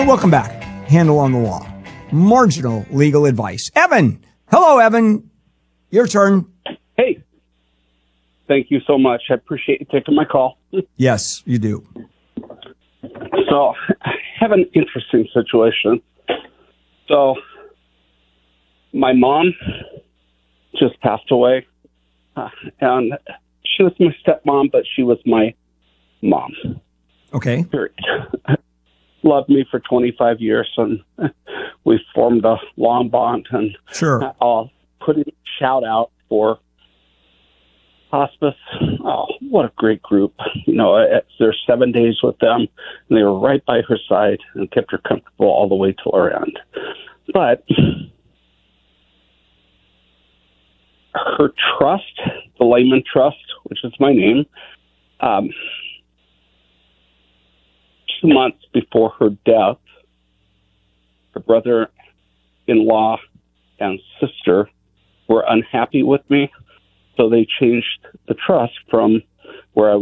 welcome back. Handle on the Law. Marginal legal advice. Evan. Hello, Evan. Your turn. Hey. Thank you so much. I appreciate you taking my call. Yes, you do. So, I have an interesting situation. So, my mom just passed away. And she was my stepmom, but she was my mom. Okay. Period. Loved me for 25 years, and we formed a long bond. And Sure. I'll put a shout out for hospice. Oh, what a great group. You know, there's 7 days with them, and they were right by her side and kept her comfortable all the way till her end. But her trust, the Lehman Trust, which is my name, 2 months before her death, her brother-in-law and sister were unhappy with me, so they changed the trust from where I